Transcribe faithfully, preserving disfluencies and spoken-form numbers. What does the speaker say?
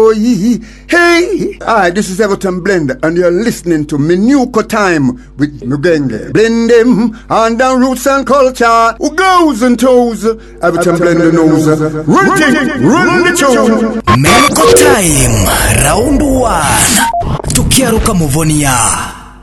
boy. Hey, hi, this is Everton Blend, and you're listening to Minuko Time with Mugenge. Blend them on down roots and culture. Who goes and toes? Everton Blend knows. Run it, run the tune. Minuko Time, round one. Tukiaruka Muvonia.